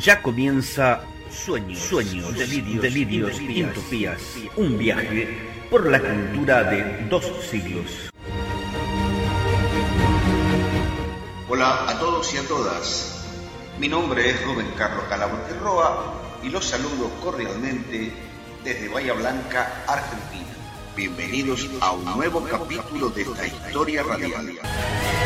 Ya comienza Sueños, delirios y utopías. Un viaje por la cultura de 2 siglos. Hola a todos y a todas. Mi nombre es Rubén Carlos Calabrete Roa y los saludo cordialmente desde Bahía Blanca, Argentina. Bienvenidos a un nuevo capítulo de esta historia radial.